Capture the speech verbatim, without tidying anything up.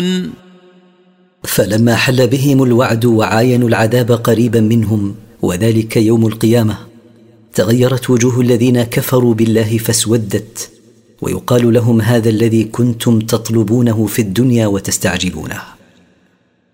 فلما حل بهم الوعد وعاينوا العذاب قريبا منهم وذلك يوم القيامة تغيرت وجوه الذين كفروا بالله فاسودت، ويقال لهم: هذا الذي كنتم تطلبونه في الدنيا وتستعجلونه.